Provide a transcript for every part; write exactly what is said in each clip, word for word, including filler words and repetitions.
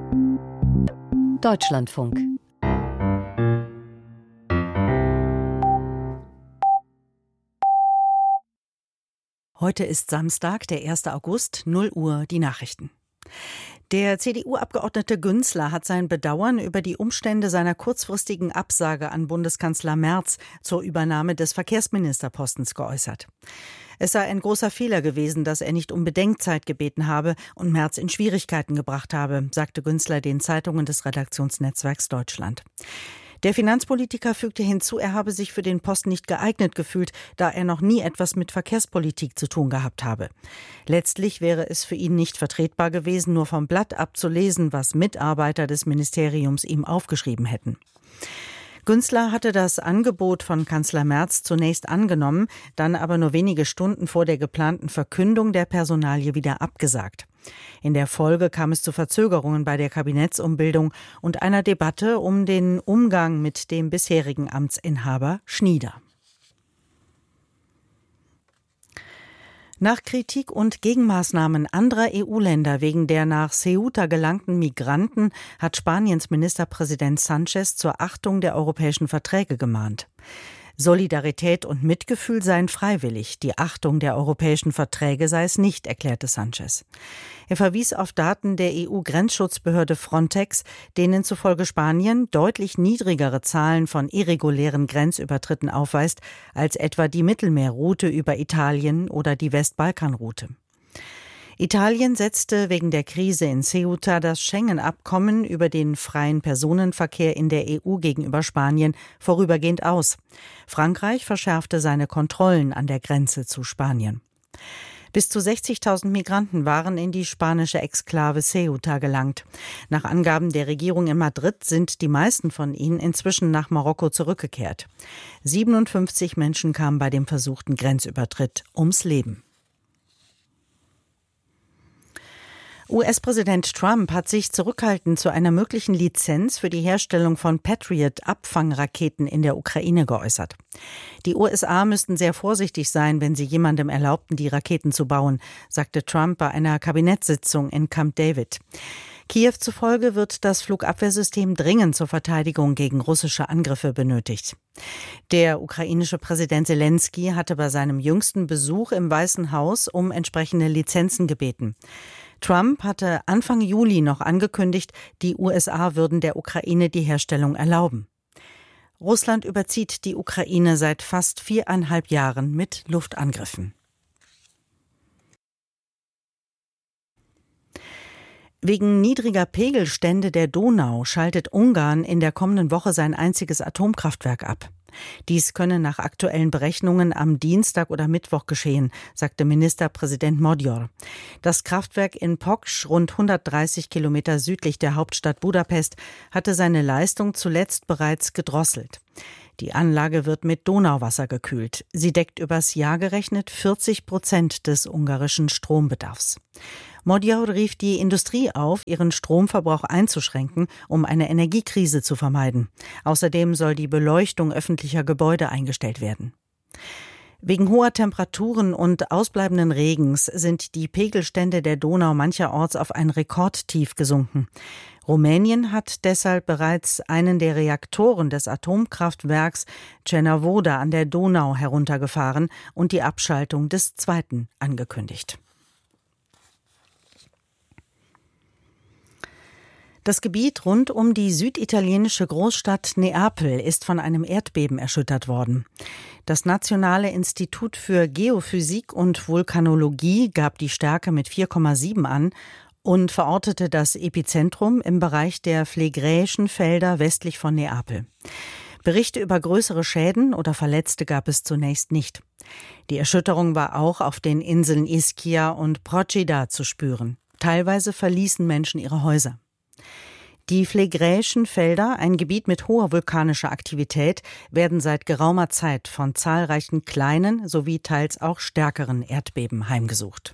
Deutschlandfunk. Heute ist Samstag, der erster August, null Uhr, die Nachrichten. Der C D U-Abgeordnete Günzler hat sein Bedauern über die Umstände seiner kurzfristigen Absage an Bundeskanzler Merz zur Übernahme des Verkehrsministerpostens geäußert. Es sei ein großer Fehler gewesen, dass er nicht um Bedenkzeit gebeten habe und Merz in Schwierigkeiten gebracht habe, sagte Günzler den Zeitungen des Redaktionsnetzwerks Deutschland. Der Finanzpolitiker fügte hinzu, er habe sich für den Posten nicht geeignet gefühlt, da er noch nie etwas mit Verkehrspolitik zu tun gehabt habe. Letztlich wäre es für ihn nicht vertretbar gewesen, nur vom Blatt abzulesen, was Mitarbeiter des Ministeriums ihm aufgeschrieben hätten. Günzler hatte das Angebot von Kanzler Merz zunächst angenommen, dann aber nur wenige Stunden vor der geplanten Verkündung der Personalie wieder abgesagt. In der Folge kam es zu Verzögerungen bei der Kabinettsumbildung und einer Debatte um den Umgang mit dem bisherigen Amtsinhaber Schnieder. Nach Kritik und Gegenmaßnahmen anderer E U-Länder wegen der nach Ceuta gelangten Migranten hat Spaniens Ministerpräsident Sánchez zur Achtung der europäischen Verträge gemahnt. Solidarität und Mitgefühl seien freiwillig, die Achtung der europäischen Verträge sei es nicht, erklärte Sánchez. Er verwies auf Daten der E U-Grenzschutzbehörde Frontex, denen zufolge Spanien deutlich niedrigere Zahlen von irregulären Grenzübertritten aufweist als etwa die Mittelmeerroute über Italien oder die Westbalkanroute. Italien setzte wegen der Krise in Ceuta das Schengen-Abkommen über den freien Personenverkehr in der E U gegenüber Spanien vorübergehend aus. Frankreich verschärfte seine Kontrollen an der Grenze zu Spanien. Bis zu sechzigtausend Migranten waren in die spanische Exklave Ceuta gelangt. Nach Angaben der Regierung in Madrid sind die meisten von ihnen inzwischen nach Marokko zurückgekehrt. siebenundfünfzig Menschen kamen bei dem versuchten Grenzübertritt ums Leben. U S-Präsident Trump hat sich zurückhaltend zu einer möglichen Lizenz für die Herstellung von Patriot-Abfangraketen in der Ukraine geäußert. Die U S A müssten sehr vorsichtig sein, wenn sie jemandem erlaubten, die Raketen zu bauen, sagte Trump bei einer Kabinettssitzung in Camp David. Kiew zufolge wird das Flugabwehrsystem dringend zur Verteidigung gegen russische Angriffe benötigt. Der ukrainische Präsident Selenskyj hatte bei seinem jüngsten Besuch im Weißen Haus um entsprechende Lizenzen gebeten. Trump hatte Anfang Juli noch angekündigt, die U S A würden der Ukraine die Herstellung erlauben. Russland überzieht die Ukraine seit fast viereinhalb Jahren mit Luftangriffen. Wegen niedriger Pegelstände der Donau schaltet Ungarn in der kommenden Woche sein einziges Atomkraftwerk ab. Dies könne nach aktuellen Berechnungen am Dienstag oder Mittwoch geschehen, sagte Ministerpräsident Magyar. Das Kraftwerk in Poksch, rund hundertdreißig Kilometer südlich der Hauptstadt Budapest, hatte seine Leistung zuletzt bereits gedrosselt. Die Anlage wird mit Donauwasser gekühlt. Sie deckt übers Jahr gerechnet vierzig Prozent des ungarischen Strombedarfs. Magyar rief die Industrie auf, ihren Stromverbrauch einzuschränken, um eine Energiekrise zu vermeiden. Außerdem soll die Beleuchtung öffentlicher Gebäude eingestellt werden. Wegen hoher Temperaturen und ausbleibenden Regens sind die Pegelstände der Donau mancherorts auf ein Rekordtief gesunken. Rumänien hat deshalb bereits einen der Reaktoren des Atomkraftwerks Cernavoda an der Donau heruntergefahren und die Abschaltung des zweiten angekündigt. Das Gebiet rund um die süditalienische Großstadt Neapel ist von einem Erdbeben erschüttert worden. Das Nationale Institut für Geophysik und Vulkanologie gab die Stärke mit vier Komma sieben an und verortete das Epizentrum im Bereich der Phlegräischen Felder westlich von Neapel. Berichte über größere Schäden oder Verletzte gab es zunächst nicht. Die Erschütterung war auch auf den Inseln Ischia und Procida zu spüren. Teilweise verließen Menschen ihre Häuser. Die Phlegräischen Felder, ein Gebiet mit hoher vulkanischer Aktivität, werden seit geraumer Zeit von zahlreichen kleinen sowie teils auch stärkeren Erdbeben heimgesucht.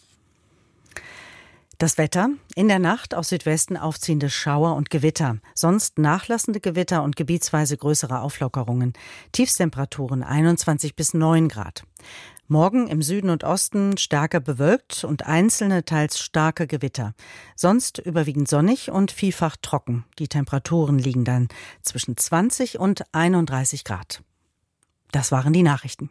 Das Wetter: In der Nacht aus Südwesten aufziehende Schauer und Gewitter, sonst nachlassende Gewitter und gebietsweise größere Auflockerungen. Tiefstemperaturen einundzwanzig bis neun Grad. Morgen im Süden und Osten stärker bewölkt und einzelne teils starke Gewitter. Sonst überwiegend sonnig und vielfach trocken. Die Temperaturen liegen dann zwischen zwanzig und einunddreißig Grad. Das waren die Nachrichten.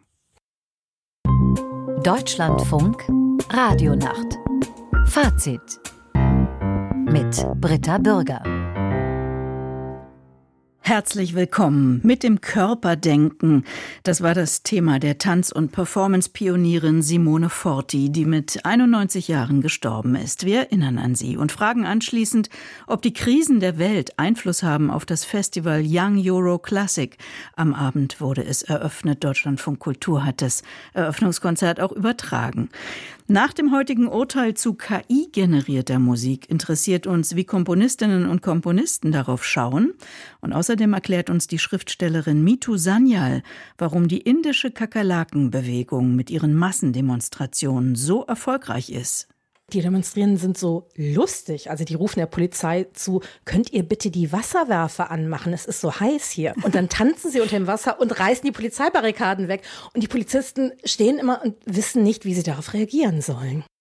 Deutschlandfunk Radionacht. Fazit mit Britta Bürger. Herzlich willkommen mit dem Körperdenken. Das war das Thema der Tanz- und Performance-Pionierin Simone Forti, die mit einundneunzig Jahren gestorben ist. Wir erinnern an sie und fragen anschließend, ob die Krisen der Welt Einfluss haben auf das Festival Young Euro Classic. Am Abend wurde es eröffnet. Deutschlandfunk Kultur hat das Eröffnungskonzert auch übertragen. Nach dem heutigen Urteil zu K I-generierter Musik interessiert uns, wie Komponistinnen und Komponisten darauf schauen. Und außerdem erklärt uns die Schriftstellerin Mitu Sanyal, warum die indische Kakerlaken-Bewegung mit ihren Massendemonstrationen so erfolgreich ist. Die Demonstrierenden sind so lustig. Also die rufen der Polizei zu, könnt ihr bitte die Wasserwerfer anmachen? Es ist so heiß hier. Und dann tanzen sie unter dem Wasser und reißen die Polizeibarrikaden weg. Und die Polizisten stehen immer und wissen nicht, wie sie darauf reagieren sollen.